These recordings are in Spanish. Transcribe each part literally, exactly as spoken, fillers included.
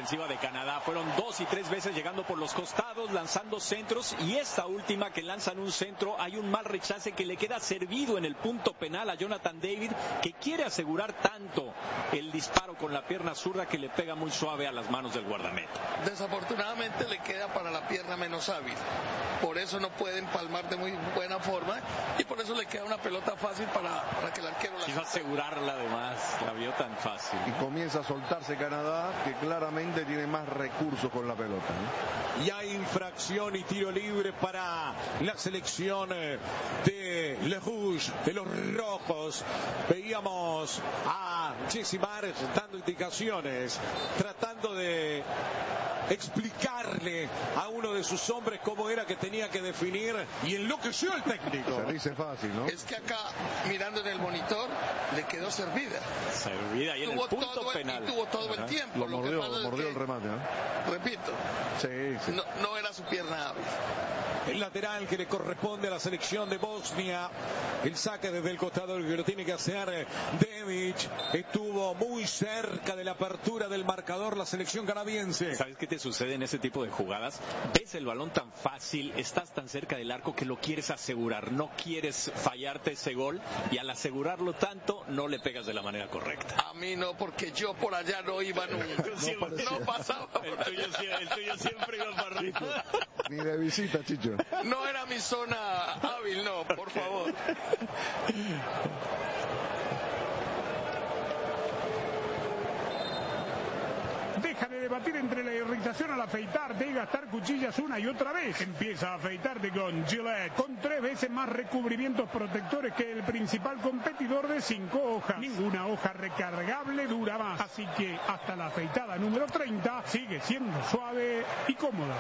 ofensiva de Canadá. Fueron dos y tres veces llegando por los costados, lanzando centros, y esta última que lanzan un centro, hay un mal rechace que le queda servido en el punto penal a Jonathan David, que quiere asegurar tanto el disparo con la pierna zurda que le pega muy suave a las manos del guardameta. Desafortunadamente le queda para la pierna menos hábil, por eso no puede empalmar de muy buena forma y por eso le queda una pelota fácil para, para que el arquero la quiso asegurarla, además la vio tan fácil y comienza a soltarse Canadá, que claramente tiene más recursos con la pelota, ¿no? Y hay infracción y tiro libre para la selección de Le Rouge, de los rojos. Veíamos a Jesse Marsch dando indicaciones, tratando de explicarle a uno de sus hombres cómo era que tenía que definir, y enloqueció el técnico. Se dice fácil, ¿no? Es que acá, mirando en el monitor, le quedó servida. Servida y en tuvo el punto todo penal. El, y tuvo todo el tiempo. Lo mordió, lo que pasa mordió es que, el remate, ¿no? Repito, sí, sí. No, no era su pierna hábil. El lateral que le corresponde a la selección de Bosnia. El saque desde el costado que lo tiene que hacer Devic. Estuvo muy cerca de la apertura del marcador la selección canadiense. ¿Sabes qué te sucede en ese tipo de jugadas? Ves el balón tan fácil, estás tan cerca del arco que lo quieres asegurar, no quieres fallarte ese gol, y al asegurarlo tanto no le pegas de la manera correcta. A mí no, porque yo por allá no iba nunca. No, no, no pasaba. El tuyo, el tuyo siempre iba para arriba. Ni de visita, Chicho. No era mi zona hábil, no, por favor. Deja de debatir entre la irritación al afeitarte y gastar cuchillas una y otra vez. Empieza a afeitarte con Gillette, con tres veces más recubrimientos protectores que el principal competidor de cinco hojas. Ninguna hoja recargable dura más. Así que hasta la afeitada número treinta sigue siendo suave y cómoda.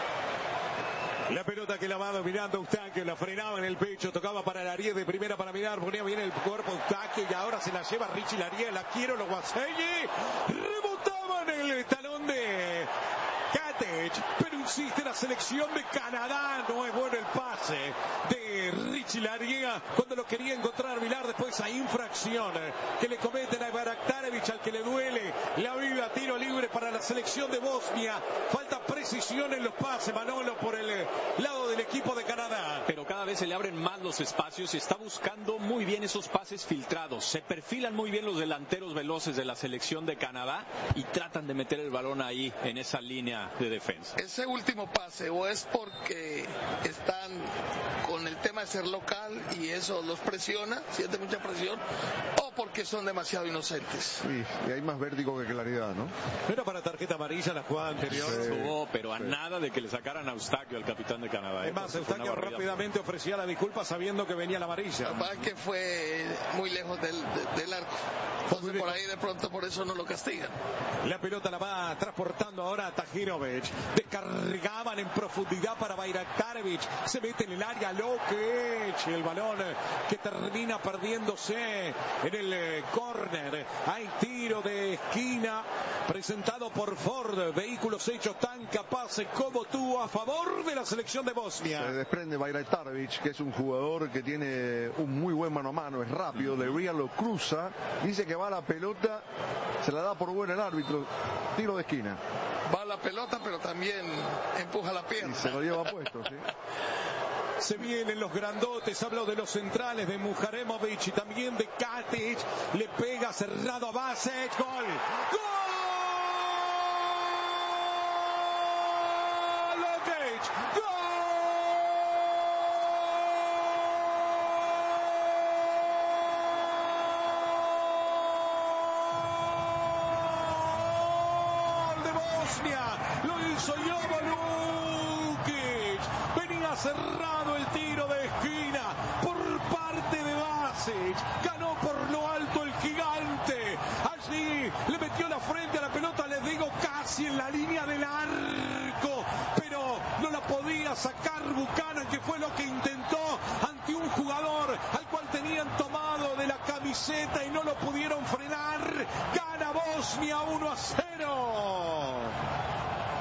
La pelota que la va dominando Eustaquio, la frenaba en el pecho, tocaba para Larié de primera para mirar, ponía bien el cuerpo Eustaquio y ahora se la lleva Richie Larié, la quiero, lo Guasegui, rebotaba en el talón de Katic, pero insiste la selección de Canadá, no es bueno el pase de Richie Larié cuando lo quería encontrar Vilar, después esa infracción que le cometen a Baraktarevic, al que le duele la vida, tiro libre para la selección de Bosnia, falta precisión en los pases, Manolo, por el lado del equipo de Canadá. Pero cada vez se le abren más los espacios y está buscando muy bien esos pases filtrados. Se perfilan muy bien los delanteros veloces de la selección de Canadá y tratan de meter el balón ahí en esa línea de defensa. Ese último pase o es porque están con el tema de ser local y eso los presiona, siente mucha presión, o porque son demasiado inocentes. Sí, y hay más vértigo que claridad, ¿no? Era para tarjeta amarilla la jugada anterior. Sí, estuvo, pero a sí. nada de que le sacaran a Eustaquio, al capitán de Canadá. Además, Eustaquio rápidamente ofrecía la disculpa sabiendo que venía la amarilla. La verdad que fue muy lejos del, de, del arco. Entonces por ahí de pronto por eso no lo castigan. La pelota la va transportando ahora a Tahirovic. Descargaban en profundidad para Bayraktarevic. Se mete en el área Lokic. El balón que termina perdiéndose en el córner. Hay tiro de esquina presentado por Ford. Vehículos hechos tan capaces como tú a favor de la selección de Bosnia. Se desprende Bayraktarevic, que es un jugador que tiene un muy buen mano a mano, es rápido, de Ría lo cruza, dice que va la pelota, se la da por buena el árbitro, tiro de esquina. Va la pelota, pero también empuja la pierna. Y se lo lleva puesto, ¿sí? Se vienen los grandotes, hablo de los centrales de Mujaremovic y también de Katic, le pega cerrado a Basic, gol, gol. Lo hizo Jovo Lukic. Venía cerrado el tiro de esquina por parte de Basic. Ganó por lo alto el gigante. Allí le metió la frente a la pelota, les digo, casi en la línea del arco. Pero no la podía sacar Buchanan, que fue lo que intentó ante un jugador al cual tenían tomado de la camiseta y no lo pudieron frenar. Gana Bosnia uno a cero.